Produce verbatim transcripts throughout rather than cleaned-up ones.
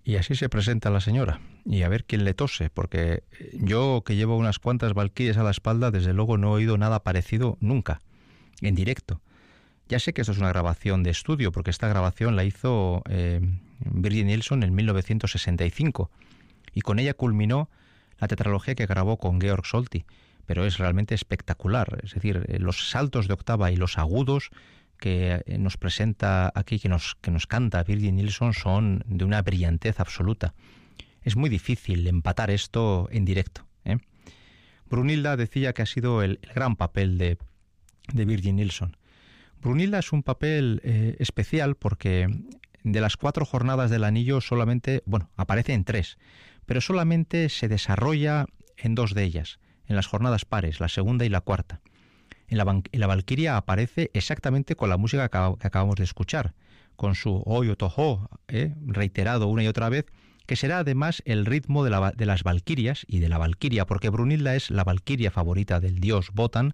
Y así se presenta la señora, y a ver quién le tose, porque yo, que llevo unas cuantas valquirias a la espalda, desde luego no he oído nada parecido nunca, en directo. Ya sé que esto es una grabación de estudio, porque esta grabación la hizo eh, Birgit Nilsson en mil novecientos sesenta y cinco, y con ella culminó la tetralogía que grabó con Georg Solti, pero es realmente espectacular. Es decir, los saltos de octava y los agudos que nos presenta aquí, que nos, que nos canta Birgit Nilsson, son de una brillantez absoluta. Es muy difícil empatar esto en directo, ¿eh? Brunilda decía que ha sido el, el gran papel de, de Birgit Nilsson. Brunilda es un papel eh, especial porque de las cuatro jornadas del anillo solamente, bueno, aparece en tres, pero solamente se desarrolla en dos de ellas, en las jornadas pares, la segunda y la cuarta. En la, en la Valquiria aparece exactamente con la música que, que acabamos de escuchar, con su Oyo Toho, eh, reiterado una y otra vez, que será además el ritmo de, la, de las Valquirias y de la Valquiria, porque Brunilda es la Valquiria favorita del dios Wotan.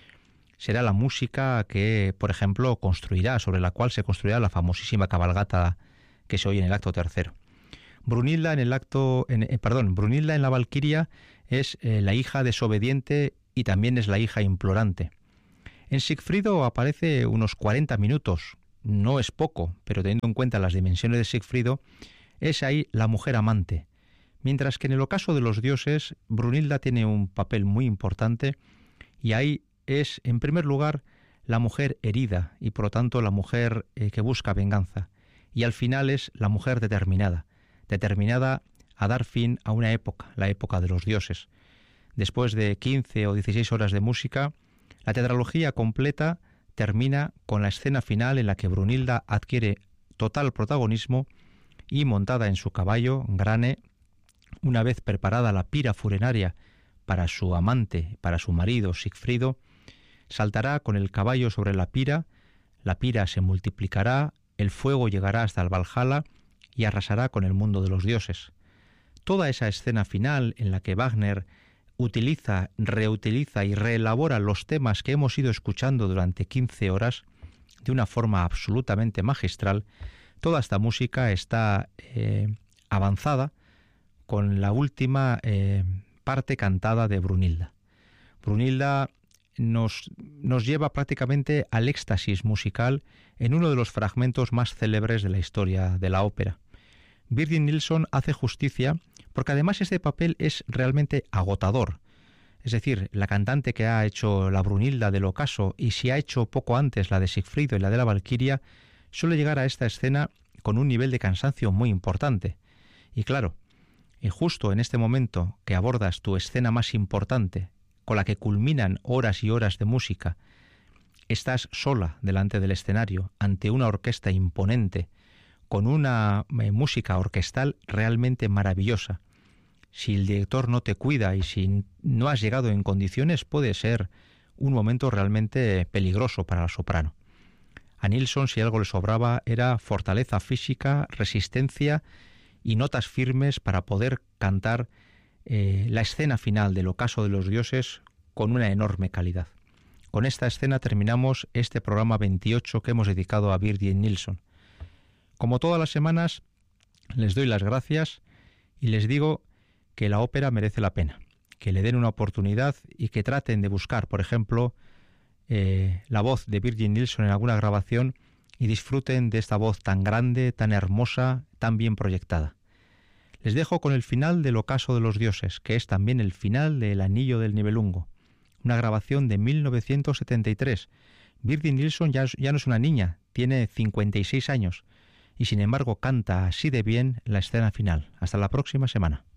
Será la música que, por ejemplo, construirá, sobre la cual se construirá la famosísima cabalgata que se oye en el acto tercero. Brunilda en el acto, en, eh, perdón, Brunilda en la Valquiria es eh, la hija desobediente y también es la hija implorante. En Sigfrido aparece unos cuarenta minutos, no es poco, pero teniendo en cuenta las dimensiones de Sigfrido, es ahí la mujer amante, mientras que en el ocaso de los dioses, Brunilda tiene un papel muy importante y ahí es, en primer lugar, la mujer herida y por lo tanto la mujer eh, que busca venganza, y al final es la mujer determinada, determinada a dar fin a una época, la época de los dioses. Después de quince o dieciséis horas de música, la tetralogía completa termina con la escena final en la que Brunilda adquiere total protagonismo y, montada en su caballo, Grane, una vez preparada la pira funeraria para su amante, para su marido Sigfrido, saltará con el caballo sobre la pira, la pira se multiplicará, el fuego llegará hasta el Valhalla y arrasará con el mundo de los dioses. Toda esa escena final en la que Wagner utiliza, reutiliza y reelabora los temas que hemos ido escuchando durante quince horas de una forma absolutamente magistral, toda esta música está eh, avanzada con la última eh, parte cantada de Brunilda. Brunilda nos, nos lleva prácticamente al éxtasis musical en uno de los fragmentos más célebres de la historia de la ópera. Birgit Nilsson hace justicia porque además este papel es realmente agotador. Es decir, la cantante que ha hecho la Brunilda del ocaso y si ha hecho poco antes la de Sigfrido y la de la Valquiria, suele llegar a esta escena con un nivel de cansancio muy importante. Y claro, y justo en este momento que abordas tu escena más importante, con la que culminan horas y horas de música, estás sola delante del escenario, ante una orquesta imponente, con una eh, música orquestal realmente maravillosa. Si el director no te cuida y si no has llegado en condiciones, puede ser un momento realmente peligroso para la soprano. A Nilsson, si algo le sobraba, era fortaleza física, resistencia y notas firmes para poder cantar eh, la escena final del ocaso de los dioses con una enorme calidad. Con esta escena terminamos este programa veintiocho que hemos dedicado a Birgit Nilsson. Como todas las semanas, les doy las gracias y les digo que la ópera merece la pena, que le den una oportunidad y que traten de buscar, por ejemplo, eh, la voz de Birgit Nilsson en alguna grabación y disfruten de esta voz tan grande, tan hermosa, tan bien proyectada. Les dejo con el final del Ocaso de los Dioses, que es también el final de El Anillo del Nibelungo, una grabación de mil novecientos setenta y tres. Birgit Nilsson ya, ya no es una niña, tiene cincuenta y seis años, y sin embargo canta así de bien la escena final. Hasta la próxima semana.